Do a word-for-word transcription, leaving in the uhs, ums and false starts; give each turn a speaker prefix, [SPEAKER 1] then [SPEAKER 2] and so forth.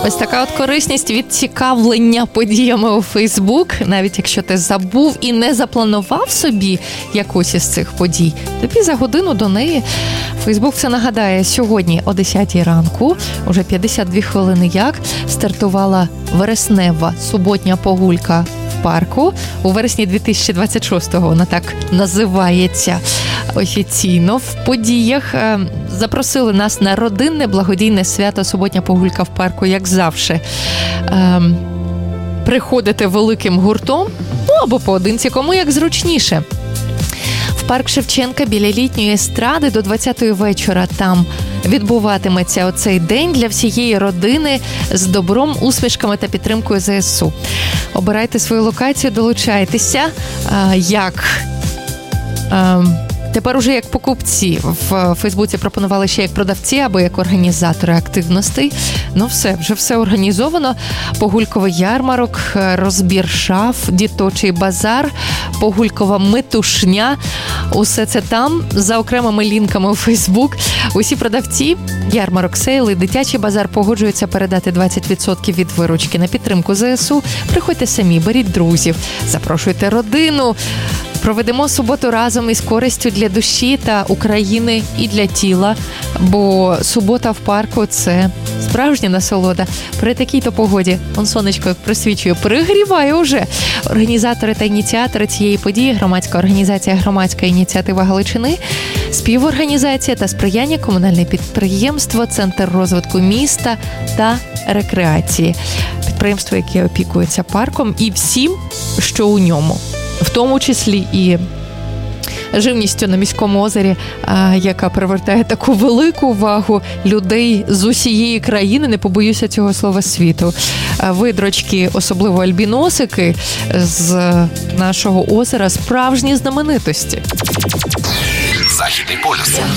[SPEAKER 1] Ось така от корисність від цікавлення подіями у Фейсбук. Навіть якщо ти забув і не запланував собі якусь із цих подій, тобі за годину до неї Фейсбук все нагадає. Сьогодні о десятій ранку, уже п'ятдесят дві хвилини як, стартувала вереснева суботня прогулька в парку. У вересні дві тисячі двадцять шостого вона так називається офіційно. В подіях запросили нас на родинне благодійне свято «Суботня прогулька в парку», як завжди. Ем, приходите великим гуртом, ну або поодинці, кому як зручніше. В парк Шевченка біля літньої естради до двадцятої вечора там відбуватиметься оцей день для всієї родини з добром, усмішками та підтримкою ЗСУ. Обирайте свою локацію, долучайтеся. А, як... А, Тепер уже як покупці в Фейсбуці пропонували ще як продавці або як організатори активностей. Ну все, вже все організовано. Погульковий ярмарок, розбір шаф, діточий базар, погулькова метушня. Усе це там, за окремими лінками у Фейсбук. Усі продавці, ярмарок, сейли, дитячий базар погоджуються передати двадцять відсотків від виручки на підтримку ЗСУ. Приходьте самі, беріть друзів, запрошуйте родину. Проведемо суботу разом із користю для душі та України і для тіла, бо субота в парку – це справжня насолода. При такій-то погоді, он сонечко як присвічує, перегріває уже. Організатори та ініціатори цієї події – громадська організація «Громадська ініціатива Галичини», співорганізація та сприяння комунальне підприємство «Центр розвитку міста та рекреації». Підприємство, яке опікується парком і всім, що у ньому. В тому числі і живністю на міському озері, яка привертає таку велику увагу людей з усієї країни, не побоюся цього слова, світу. Видрочки, особливо альбіносики з нашого озера, справжні знаменитості.
[SPEAKER 2] Західний полюс.